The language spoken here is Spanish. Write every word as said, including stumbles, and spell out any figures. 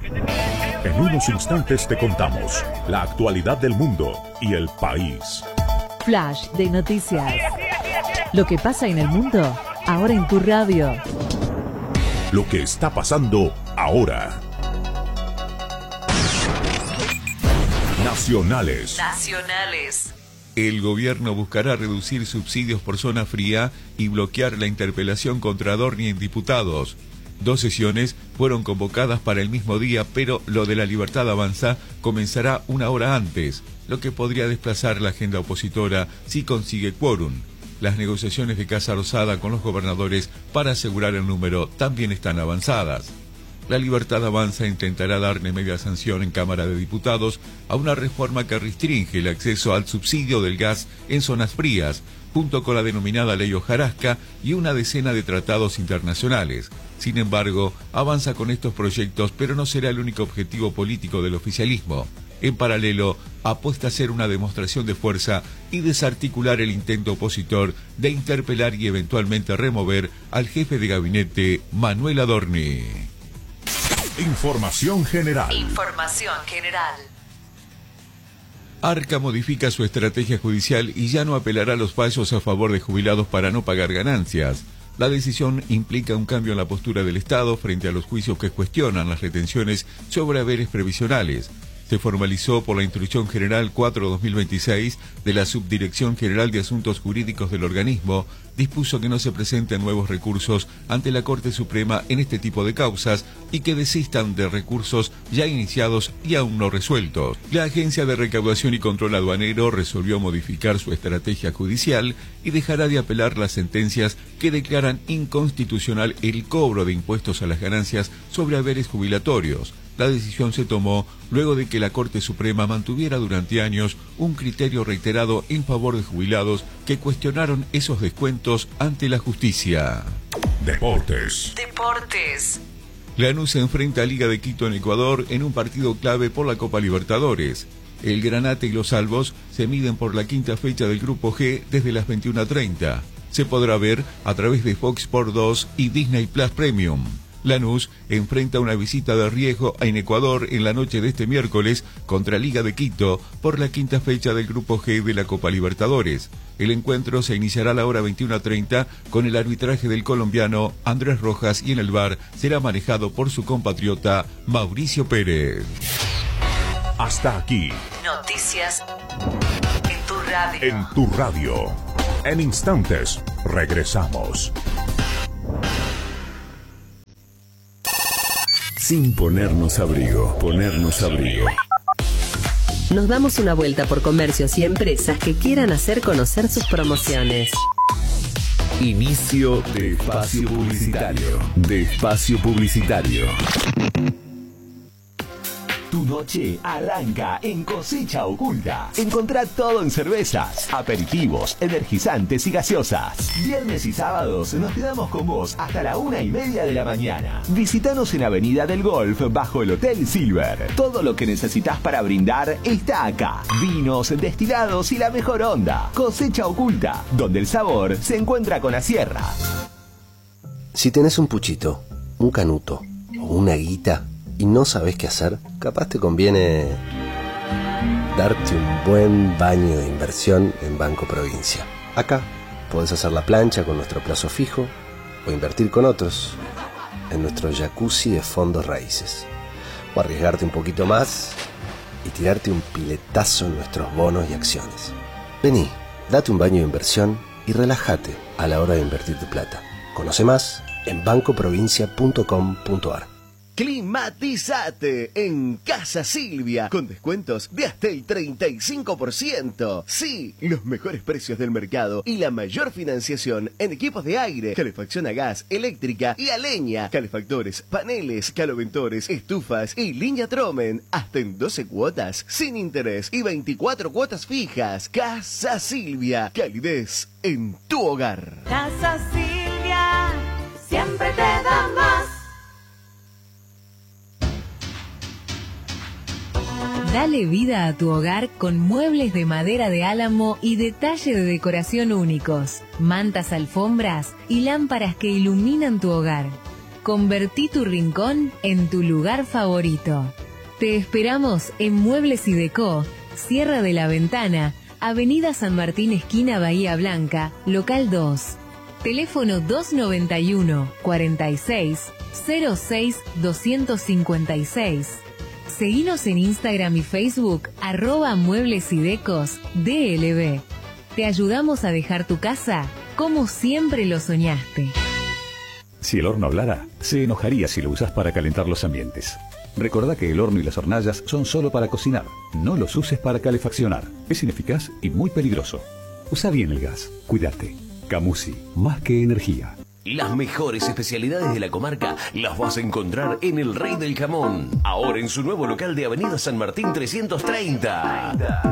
En unos instantes te contamos la actualidad del mundo y el país. Flash de noticias. Lo que pasa en el mundo, ahora en tu radio. Lo que está pasando ahora. Nacionales. Nacionales. El gobierno buscará reducir subsidios por zona fría y bloquear la interpelación contra Adorni en diputados. Dos sesiones fueron convocadas para el mismo día, pero lo de la Libertad Avanza comenzará una hora antes, lo que podría desplazar la agenda opositora si consigue quórum. Las negociaciones de Casa Rosada con los gobernadores para asegurar el número también están avanzadas. La Libertad Avanza intentará darle media sanción en Cámara de Diputados a una reforma que restringe el acceso al subsidio del gas en zonas frías, junto con la denominada Ley Hojarasca y una decena de tratados internacionales. Sin embargo, avanza con estos proyectos, pero no será el único objetivo político del oficialismo. En paralelo, apuesta a hacer una demostración de fuerza y desarticular el intento opositor de interpelar y eventualmente remover al jefe de gabinete, Manuel Adorni. Información general. Información general. Arca modifica su estrategia judicial y ya no apelará a los fallos a favor de jubilados para no pagar ganancias. La decisión implica un cambio en la postura del Estado frente a los juicios que cuestionan las retenciones sobre haberes previsionales. Se formalizó por la Instrucción General cuatro barra dos mil veintiséis de la Subdirección General de Asuntos Jurídicos del organismo, dispuso que no se presenten nuevos recursos ante la Corte Suprema en este tipo de causas y que desistan de recursos ya iniciados y aún no resueltos. La Agencia de Recaudación y Control Aduanero resolvió modificar su estrategia judicial y dejará de apelar las sentencias que declaran inconstitucional el cobro de impuestos a las ganancias sobre haberes jubilatorios. La decisión se tomó luego de que la Corte Suprema mantuviera durante años un criterio reiterado en favor de jubilados que cuestionaron esos descuentos ante la justicia. Deportes. Deportes. Lanús se enfrenta a Liga de Quito en Ecuador en un partido clave por la Copa Libertadores. El Granate y los Albos se miden por la quinta fecha del Grupo G desde las veintiuna treinta. Se podrá ver a través de Fox Sports dos y Disney Plus Premium. Lanús enfrenta una visita de riesgo en Ecuador en la noche de este miércoles contra Liga de Quito por la quinta fecha del Grupo G de la Copa Libertadores. El encuentro se iniciará a la hora veintiuna treinta con el arbitraje del colombiano Andrés Rojas y en el V A R será manejado por su compatriota Mauricio Pérez. Hasta aquí. Noticias en tu radio. En tu radio. En instantes, regresamos. Sin ponernos abrigo, ponernos abrigo. Nos damos una vuelta por comercios y empresas que quieran hacer conocer sus promociones. Inicio de espacio publicitario. De espacio publicitario. Tu noche arranca en Cosecha Oculta. Encontrá todo en cervezas, aperitivos, energizantes y gaseosas. Viernes y sábados nos quedamos con vos hasta la una y media de la mañana. Visítanos en Avenida del Golf bajo el Hotel Silver. Todo lo que necesitas para brindar está acá. Vinos, destilados y la mejor onda. Cosecha Oculta, donde el sabor se encuentra con la sierra. Si tenés un puchito, un canuto o una guita y no sabés qué hacer, capaz te conviene darte un buen baño de inversión en Banco Provincia. Acá podés hacer la plancha con nuestro plazo fijo o invertir con otros en nuestro jacuzzi de fondos raíces, o arriesgarte un poquito más y tirarte un piletazo en nuestros bonos y acciones. Vení, date un baño de inversión y relájate a la hora de invertir tu plata. Conoce más en banco provincia punto com punto ar. Climatizate en Casa Silvia con descuentos de hasta el treinta y cinco por ciento. Sí, los mejores precios del mercado y la mayor financiación en equipos de aire, calefacción a gas, eléctrica y a leña, calefactores, paneles, caloventores, estufas y línea Tromen, hasta en doce cuotas sin interés y veinticuatro cuotas fijas. Casa Silvia, calidez en tu hogar. Casa Silvia, siempre te da más. Dale vida a tu hogar con muebles de madera de álamo y detalle de decoración únicos, mantas, alfombras y lámparas que iluminan tu hogar. Convertí tu rincón en tu lugar favorito. Te esperamos en Muebles y Decó, Sierra de la Ventana, Avenida San Martín, esquina Bahía Blanca, local dos. Teléfono dos noventa y uno, cuarenta y seis, cero seis, doscientos cincuenta y seis. Seguinos en Instagram y Facebook, arroba Muebles y Decos D L B. Te ayudamos a dejar tu casa como siempre lo soñaste. Si el horno hablara, se enojaría si lo usas para calentar los ambientes. Recordá que el horno y las hornallas son solo para cocinar. No los uses para calefaccionar. Es ineficaz y muy peligroso. Usa bien el gas. Cuídate. Camusi, más que energía. Las mejores especialidades de la comarca las vas a encontrar en El Rey del Jamón. Ahora en su nuevo local de Avenida San Martín trescientos treinta.